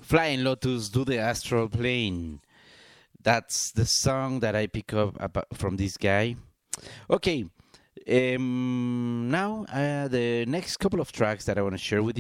Flying Lotus, Do the Astral Plane. That's the song that I pick up from this guy. Okay, now the next couple of tracks that I want to share with